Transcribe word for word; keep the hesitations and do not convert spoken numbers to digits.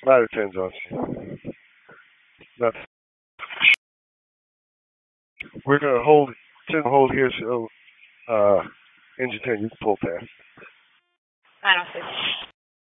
That depends on. That's, we're gonna hold. To hold here, so uh, engine ten, you can pull past. I don't think.